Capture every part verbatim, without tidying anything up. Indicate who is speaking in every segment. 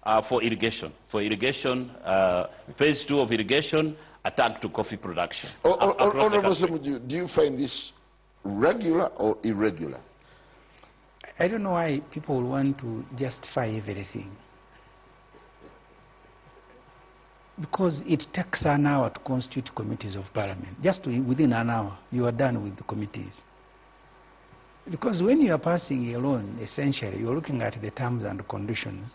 Speaker 1: uh, for irrigation. For irrigation, uh, phase two of irrigation, attack to coffee production.
Speaker 2: Oh, oh, oh, Honorable Ssemujju, do you find this regular or irregular?
Speaker 3: I don't know why people want to justify everything. Because it takes an hour to constitute committees of parliament. Just to, within an hour, you are done with the committees. Because when you are passing a loan, essentially, you're looking at the terms and conditions.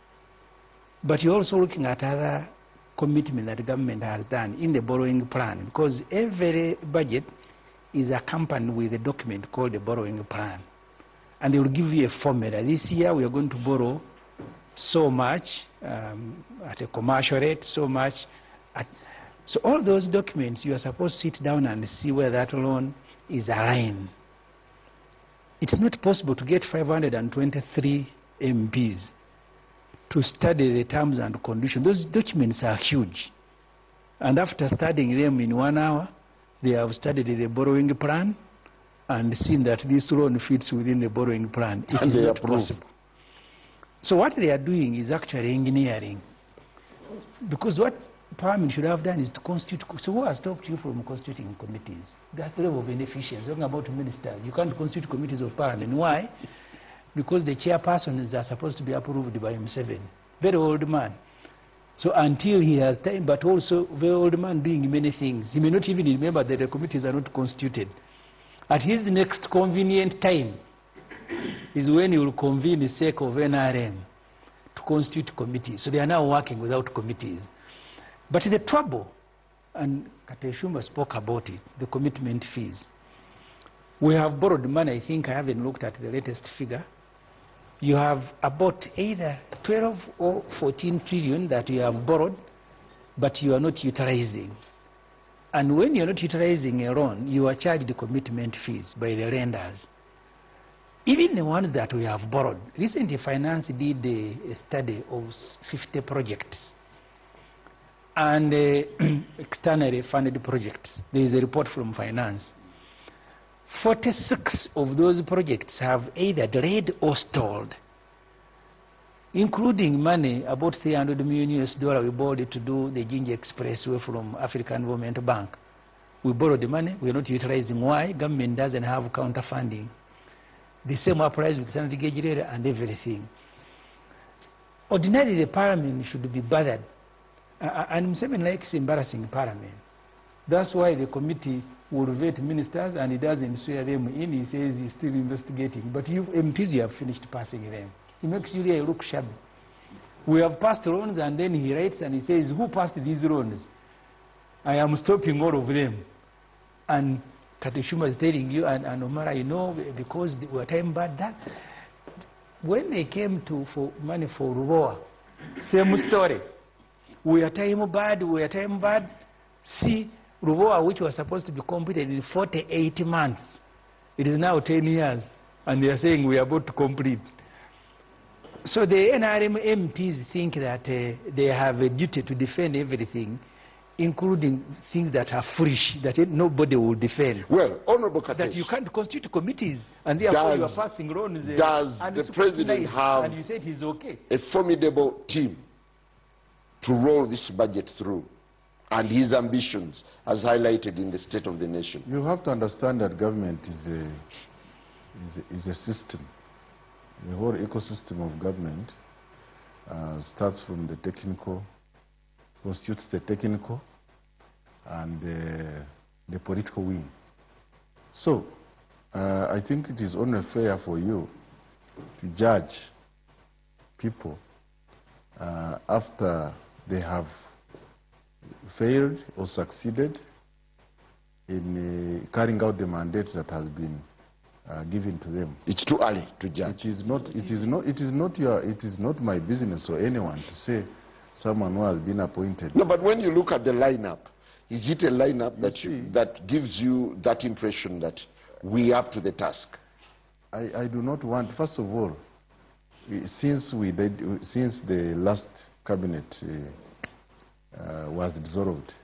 Speaker 3: But you're also looking at other commitment that the government has done in the borrowing plan. Because every budget is accompanied with a document called the borrowing plan. And they will give you a formula. This year we are going to borrow so much um, at a commercial rate, so much. At, so all those documents, you are supposed to sit down and see where that loan is aligned. It's not possible to get five hundred twenty-three M Ps to study the terms and conditions. Those documents are huge. And after studying them in one hour, they have studied the borrowing plan and seen that this loan fits within the borrowing plan. It
Speaker 2: and
Speaker 3: is
Speaker 2: they
Speaker 3: not
Speaker 2: approve.
Speaker 3: possible. So what they are doing is actually engineering. Because what Parliament should have done is to constitute. So who has stopped you from constituting committees? That's the level of inefficiency. Talking about ministers, you can't constitute committees of Parliament. Why? Because the chairpersons are supposed to be approved by M seven. Very old man. So until he has time, but also very old man doing many things. He may not even remember that the committees are not constituted. At his next convenient time is when he will convene the sake of N R M to constitute committees. So they are now working without committees. But the trouble, and Kateshumba spoke about it, the commitment fees. We have borrowed money. I think I haven't looked at the latest figure. You have about either twelve or fourteen trillion that you have borrowed, but you are not utilizing. And when you're not utilizing a loan, you are charged the commitment fees by the lenders. Even the ones that we have borrowed. Recently, Finance did a, a study of fifty projects and uh, externally funded projects. There is a report from Finance. forty-six of those projects have either delayed or stalled, including money, about three hundred million U S dollars we borrowed to do the Ginger Expressway from African Development Bank. We borrowed the money, we are not utilizing. Why? Government doesn't have counter funding. The same applies with sanitary gauge rail and everything. Ordinarily, the Parliament should be bothered. Uh, and Museveni likes embarrassing Parliament. That's why the committee will vet ministers and he doesn't swear them in. He says he's still investigating. But you M Ps, you have finished passing them. He makes you really look shabby. We have passed loans and then he writes and he says, who passed these loans? I am stopping all of them. And Kateshumba is telling you, and, and Omara, you know, because they were time bad, that when they came to for money for Ruboa, same story. We are time bad, we are time bad. See, Ruboa, which was supposed to be completed in forty-eight months, it is now ten years, and they are saying we are about to complete. So the N R M M Ps think that uh, they have a duty to defend everything, including things that are foolish, that nobody will defend.
Speaker 2: Well, Honorable Katesh,
Speaker 3: that you can't constitute committees, and therefore
Speaker 2: does,
Speaker 3: you are passing loans. Uh,
Speaker 2: does
Speaker 3: and
Speaker 2: the President
Speaker 3: nice,
Speaker 2: have
Speaker 3: and you said he's okay.
Speaker 2: a formidable team to roll this budget through, and his ambitions as highlighted in the State of the Nation?
Speaker 4: You have to understand that government is a, is a, is a system. The whole ecosystem of government uh, starts from the technical, constitutes the technical and uh, the political wing. So, uh, I think it is only fair for you to judge people uh, after they have failed or succeeded in uh, carrying out the mandate that has been uh, given to them.
Speaker 2: It's too early to judge.
Speaker 4: It is not. It is not. It is not your. It is not my business or anyone to say someone who has been appointed.
Speaker 2: No, but when you look at the lineup, is it a lineup that you, that gives you that impression that we are up to the task?
Speaker 4: I, I do not want. First of all, since we did, since the last cabinet uh, uh, was dissolved,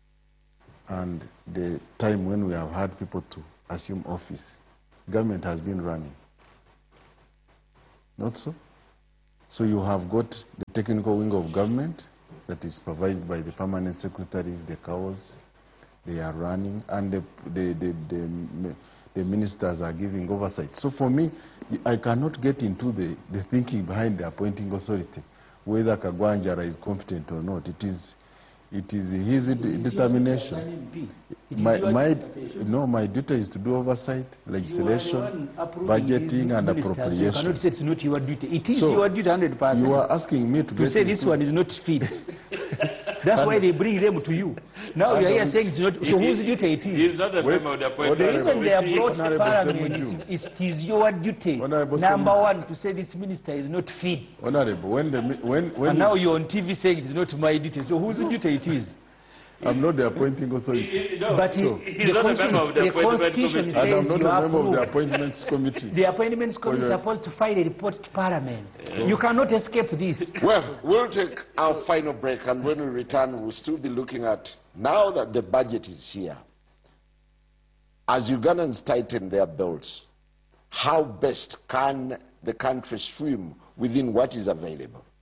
Speaker 4: and the time when we have had people to assume office, government has been running. Not so? So you have got the technical wing of government that is provided by the permanent secretaries, the C A Os, they are running, and the, the, the, the, the ministers are giving oversight. So for me, I cannot get into the, the thinking behind the appointing authority, whether Kagwanjara is competent or not. It is, it is his de determination. My, my, no, my duty is to do oversight, legislation, budgeting, and appropriation.
Speaker 3: You cannot say it's not your duty. It is
Speaker 4: So,
Speaker 3: your duty one hundred percent.
Speaker 4: You are asking me to,
Speaker 3: To
Speaker 4: get
Speaker 3: say this
Speaker 4: into-
Speaker 3: one is not fit. That's why they bring them to you. Now
Speaker 4: I
Speaker 3: you are here
Speaker 4: don't-
Speaker 3: saying it's not. So whose duty it
Speaker 1: He is
Speaker 3: is?
Speaker 1: not a
Speaker 4: Wait,
Speaker 1: member of the
Speaker 4: what
Speaker 3: The
Speaker 1: appointment
Speaker 3: reason they are
Speaker 1: committee.
Speaker 3: brought to
Speaker 4: Honorable
Speaker 3: Parliament
Speaker 4: Semuju.
Speaker 3: is it is your duty.
Speaker 4: Honorable
Speaker 3: Number
Speaker 4: Semuju.
Speaker 3: one, to say this minister is not fit.
Speaker 4: Honorable, when the, mi- when, when
Speaker 3: And now you're on T V saying it is not my duty. So whose duty it is?
Speaker 4: I'm not the appointing authority.
Speaker 1: No,
Speaker 3: But
Speaker 4: So-
Speaker 3: it,
Speaker 1: He's
Speaker 3: the,
Speaker 1: not a member of the
Speaker 3: Constitution, the
Speaker 1: appointment
Speaker 3: Constitution
Speaker 1: committee.
Speaker 3: says
Speaker 4: And I'm not
Speaker 3: you
Speaker 4: a member of the
Speaker 3: approve.
Speaker 4: appointments committee.
Speaker 3: The appointments committee is
Speaker 4: you're-
Speaker 3: supposed to file a report to Parliament. You cannot escape this.
Speaker 2: Well, we'll take our final break, and when we return, we'll still be looking at, now that the budget is here, as Ugandans tighten their belts, how best can the country swim within what is available?